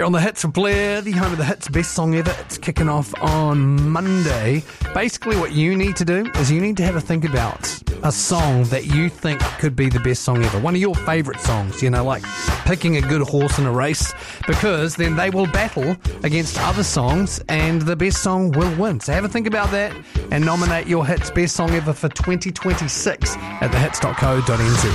You're on the Hits of Blair, the home of the hits, best song ever. It's kicking off on Monday. Basically what you need to do is you need to have a think about a song that you think could be the best song ever. One of your favourite songs, like picking a good horse in a race, because then they will battle against other songs and the best song will win. So have a think about that and nominate your hits best song ever for 2026 at thehits.co.nz.